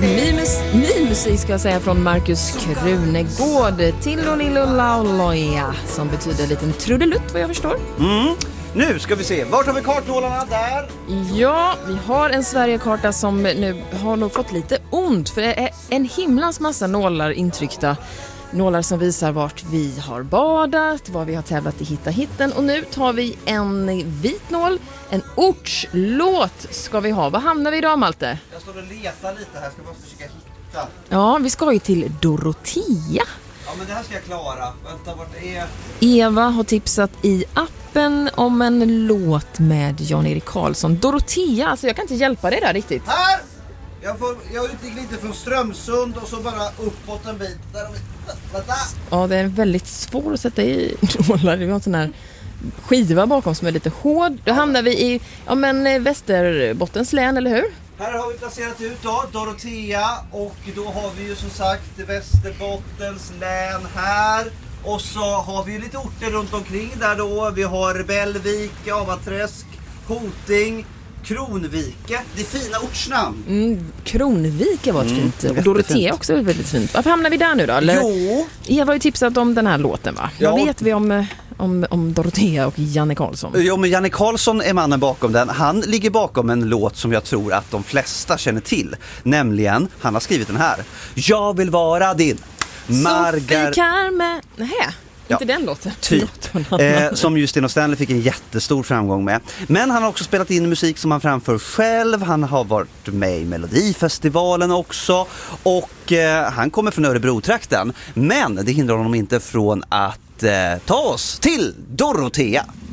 Ny musik ska jag säga från Markus Krunegård. Tillolilolaloja, som betyder liten trudelutt vad jag förstår. Nu ska vi se, vart har vi kartnålarna där? Ja, vi har en Sverigekarta som nu har nog fått lite ont. För det är en himlans massa nålar intryckta. Nålar som visar vart vi har badat, var vi har tävlat i Hitta hitten. Och nu tar vi en vit nål, en ortslåt ska vi ha. Vad hamnar vi idag, Malte? Jag står och letar lite här, ska bara försöka hitta. Ja, vi ska ju till Dorotea. Ja, men det här ska jag klara. Vänta, vart är... Eva har tipsat i appen om en låt med Jan-Erik Karlsson. Dorotea, alltså jag kan inte hjälpa dig där riktigt. Här! Jag utgick lite från Strömsund och så bara uppåt en bit. Där har vi... Vänta! Ja, det är väldigt svårt att sätta i nålar. Vi har en sån här skiva bakom som är lite hård. Då hamnar vi i Västerbottens län, eller hur? Här har vi placerat ut då, Dorotea, och då har vi ju som sagt Västerbottens län här. Och så har vi ju lite orter runt omkring där då. Vi har Bellvik, Avaträsk, Hoting, Kronvike. Det är fina ortsnamn. Kronvike var ett fint. Och Dorotea också är väldigt fint. Varför hamnar vi där nu då? Eller? Jo. Eva har ju tipsat om den här låten, va? Ja. Vad vet vi om Dorotea och Janne Karlsson? Ja, men Janne Karlsson är mannen bakom den. Han ligger bakom en låt som jag tror att de flesta känner till. Nämligen, han har skrivit den här. Jag vill vara din Sofie Carme. Nähä, inte den låten. Typ. Som just Sten och Stanley fick en jättestor framgång med. Men han har också spelat in musik som han framför själv. Han har varit med i Melodifestivalen också. Och han kommer från Örebro-trakten. Men det hindrar honom inte från att ta oss till Dorotea.